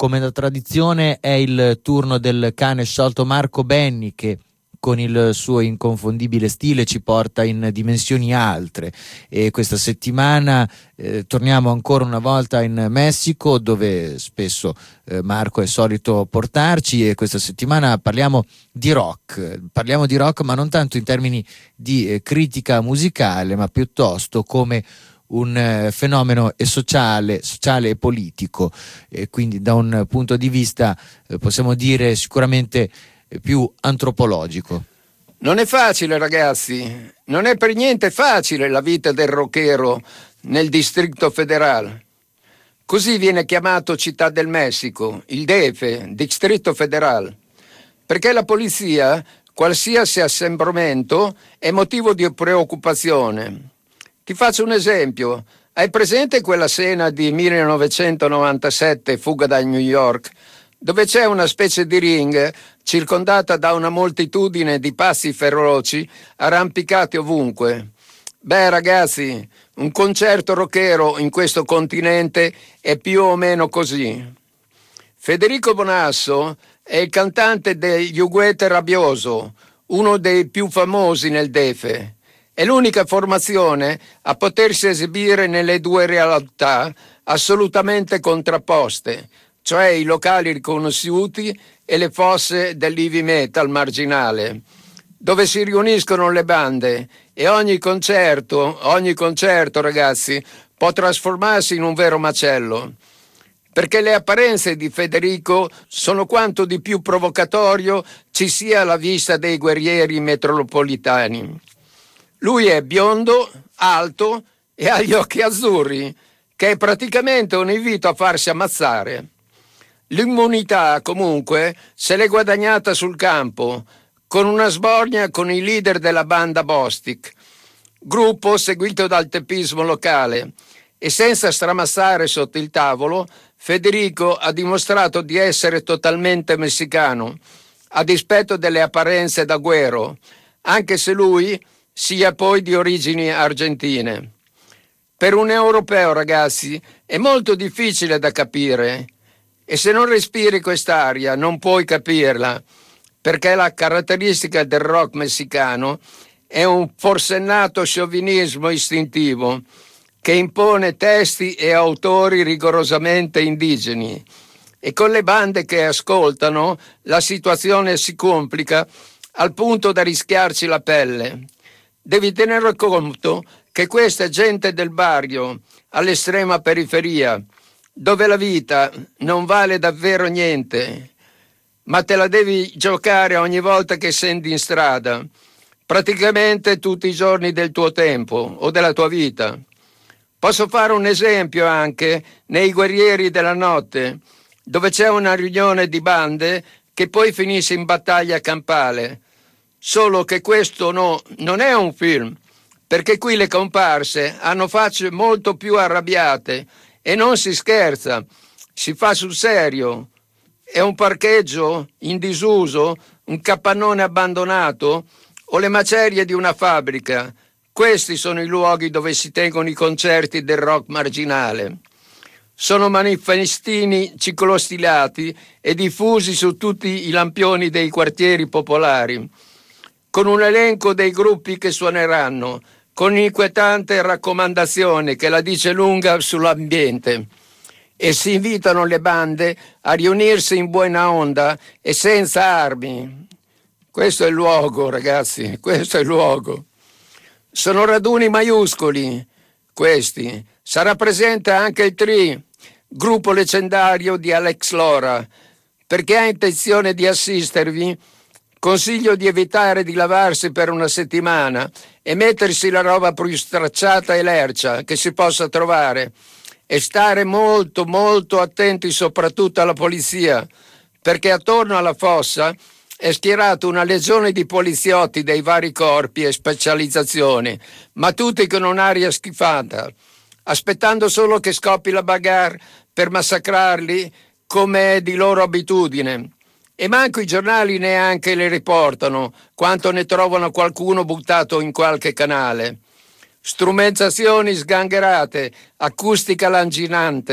Come da tradizione è il turno del cane sciolto Marco Benni, che con il suo inconfondibile stile ci porta in dimensioni altre, e questa settimana torniamo ancora una volta in Messico, dove spesso Marco è solito portarci, e questa settimana parliamo di rock, ma non tanto in termini di critica musicale, ma piuttosto come un fenomeno sociale e politico, e quindi da un punto di vista possiamo dire sicuramente più antropologico. Non è facile, ragazzi, non è per niente facile la vita del rockero nel Distrito Federale. Così viene chiamato Città del Messico, il DF, Distrito Federale, perché la polizia, qualsiasi assembramento, è motivo di preoccupazione. Ti faccio un esempio. Hai presente quella scena di 1997, Fuga da New York, dove c'è una specie di ring circondata da una moltitudine di pazzi feroci arrampicati ovunque? Beh, ragazzi, un concerto rockero in questo continente è più o meno così. Federico Bonasso è il cantante degli Uguete Rabbioso, uno dei più famosi nel DF. È l'unica formazione a potersi esibire nelle due realtà assolutamente contrapposte, cioè i locali riconosciuti e le fosse dell'heavy metal marginale, dove si riuniscono le bande, e ogni concerto, ragazzi, può trasformarsi in un vero macello. Perché le apparenze di Federico sono quanto di più provocatorio ci sia alla vista dei guerrieri metropolitani. Lui è biondo, alto e ha gli occhi azzurri, che è praticamente un invito a farsi ammazzare. L'immunità, comunque, se l'è guadagnata sul campo, con una sbornia con i leader della banda Bostic, gruppo seguito dal teppismo locale, e senza stramazzare sotto il tavolo, Federico ha dimostrato di essere totalmente messicano, a dispetto delle apparenze da güero, anche se lui sia poi di origini argentine. Per un europeo, ragazzi, è molto difficile da capire, e se non respiri quest'aria non puoi capirla, perché la caratteristica del rock messicano è un forsennato sciovinismo istintivo che impone testi e autori rigorosamente indigeni, e con le bande che ascoltano la situazione si complica al punto da rischiarci la pelle. Devi tenere conto che questa è gente del barrio, all'estrema periferia, dove la vita non vale davvero niente, ma te la devi giocare ogni volta che scendi in strada, praticamente tutti i giorni del tuo tempo o della tua vita. Posso fare un esempio anche nei Guerrieri della Notte, dove c'è una riunione di bande che poi finisce in battaglia campale. Solo che questo non è un film, perché qui le comparse hanno facce molto più arrabbiate e non si scherza, si fa sul serio. È un parcheggio in disuso, un capannone abbandonato o le macerie di una fabbrica. Questi sono i luoghi dove si tengono i concerti del rock marginale. Sono manifestini ciclostilati e diffusi su tutti i lampioni dei quartieri popolari, con un elenco dei gruppi che suoneranno, con inquietante raccomandazione che la dice lunga sull'ambiente, e si invitano le bande a riunirsi in buona onda e senza armi. Questo è il luogo, ragazzi, questo è il luogo. Sono raduni maiuscoli, questi. Sarà presente anche il Tri, gruppo leggendario di Alex Lora. Perché ha intenzione di assistervi, consiglio di evitare di lavarsi per una settimana e mettersi la roba più stracciata e lercia che si possa trovare, e stare molto molto attenti soprattutto alla polizia, perché attorno alla fossa è schierata una legione di poliziotti dei vari corpi e specializzazioni, ma tutti con un'aria schifata, aspettando solo che scoppi la bagarre per massacrarli come è di loro abitudine. E manco i giornali neanche le riportano, quanto ne trovano qualcuno buttato in qualche canale. Strumentazioni sgangherate, acustica lancinante,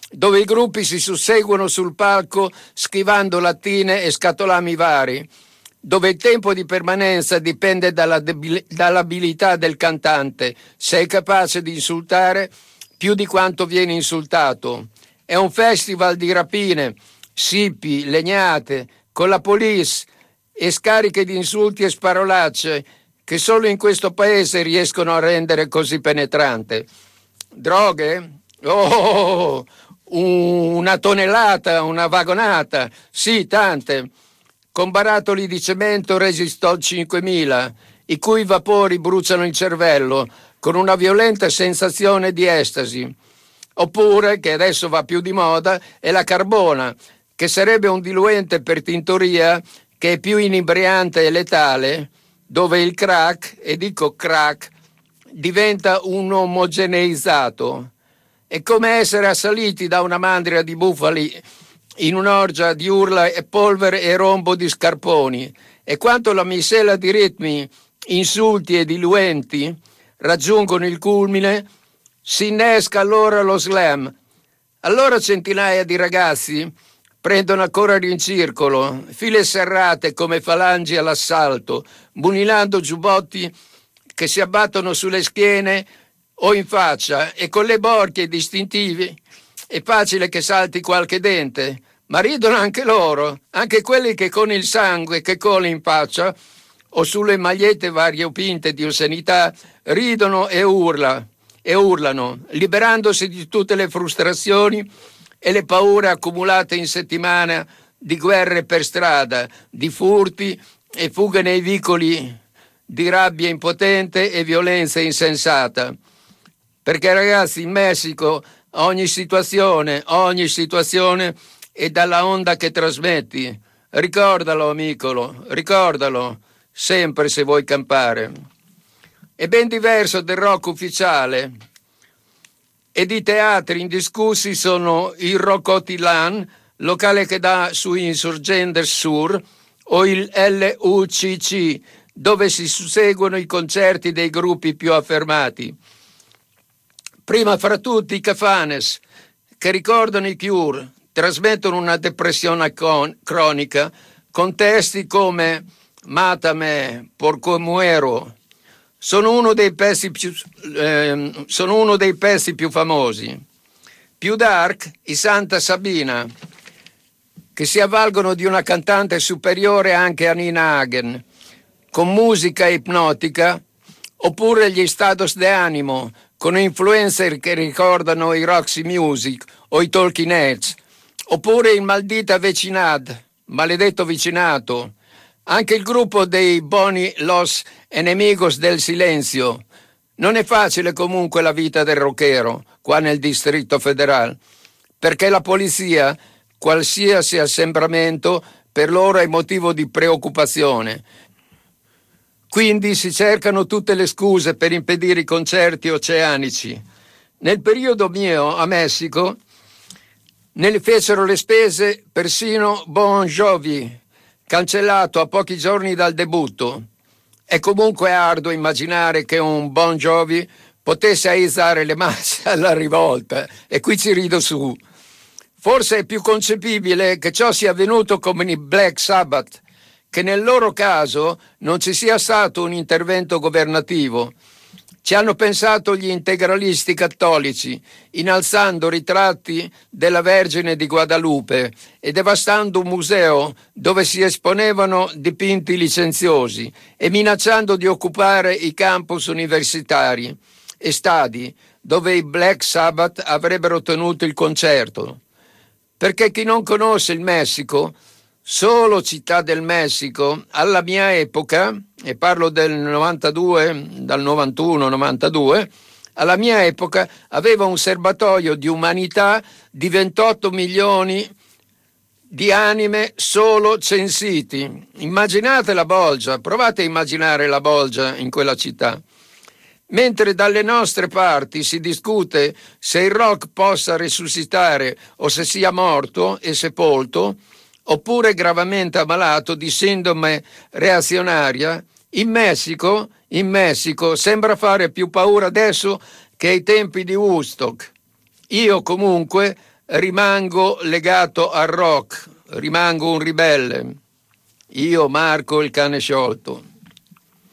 dove i gruppi si susseguono sul palco schivando lattine e scatolami vari, dove il tempo di permanenza dipende dall'abilità del cantante, se è capace di insultare più di quanto viene insultato. È un festival di rapine, sippi, legnate, con la police e scariche di insulti e sparolacce che solo in questo paese riescono a rendere così penetrante. Droghe? Oh, una tonnellata, una vagonata, sì, tante, con barattoli di cemento Resistol 5000, i cui vapori bruciano il cervello con una violenta sensazione di estasi. Oppure, che adesso va più di moda, è la carbona, che sarebbe un diluente per tintoria che è più inebriante e letale, dove il crack, e dico crack, diventa un omogeneizzato. È come essere assaliti da una mandria di bufali in un'orgia di urla e polvere e rombo di scarponi. E quanto la miscela di ritmi, insulti e diluenti raggiungono il culmine, si innesca allora lo slam. Allora centinaia di ragazzi prendono a correre in circolo, file serrate come falangi all'assalto, bunilando giubbotti che si abbattono sulle schiene o in faccia, e con le borchie distintivi è facile che salti qualche dente, ma ridono anche loro, anche quelli che con il sangue che cola in faccia o sulle magliette variopinte di ossenità ridono e urlano, liberandosi di tutte le frustrazioni e le paure accumulate in settimana di guerre per strada, di furti e fughe nei vicoli, di rabbia impotente e violenza insensata. Perché ragazzi, in Messico ogni situazione è dalla onda che trasmetti. Ricordalo, amicolo, ricordalo, sempre se vuoi campare. È ben diverso del rock ufficiale. Ed i teatri indiscussi sono il Rocotilan, locale che dà su Insurgentes Sur, o il LUCC, dove si susseguono i concerti dei gruppi più affermati. Prima fra tutti i Cafanes, che ricordano i Cure, trasmettono una depressione cronica con testi come Mátame, porque muero. Sono uno dei pezzi più famosi. Più dark, i Santa Sabina, che si avvalgono di una cantante superiore anche a Nina Hagen, con musica ipnotica, oppure gli Estados de Animo, con influencer che ricordano i Roxy Music o i Talking Heads, oppure il Maldita Vecindad, maledetto vicinato, anche il gruppo dei Boni Los Enemigos del Silencio. Non è facile comunque la vita del rockero qua nel Distrito Federal, perché la polizia, qualsiasi assembramento, per loro è motivo di preoccupazione. Quindi si cercano tutte le scuse per impedire i concerti oceanici. Nel periodo mio a Messico ne fecero le spese persino Bon Jovi, cancellato a pochi giorni dal debutto. È comunque arduo immaginare che un Bon Jovi potesse aizzare le masse alla rivolta, e qui ci rido su. Forse è più concepibile che ciò sia avvenuto come i Black Sabbath, che nel loro caso non ci sia stato un intervento governativo. Ci hanno pensato gli integralisti cattolici, innalzando ritratti della Vergine di Guadalupe e devastando un museo dove si esponevano dipinti licenziosi e minacciando di occupare i campus universitari e stadi dove i Black Sabbath avrebbero tenuto il concerto. Perché chi non conosce il Messico, solo Città del Messico, alla mia epoca, e parlo del 92, dal 91-92, alla mia epoca aveva un serbatoio di umanità di 28 milioni di anime solo censiti. Immaginate la bolgia, provate a immaginare la bolgia in quella città. Mentre dalle nostre parti si discute se il rock possa risuscitare o se sia morto e sepolto, oppure gravemente ammalato di sindrome reazionaria, in Messico sembra fare più paura adesso che ai tempi di Woodstock. Io comunque rimango legato al rock, rimango un ribelle. Io, Marco il cane sciolto.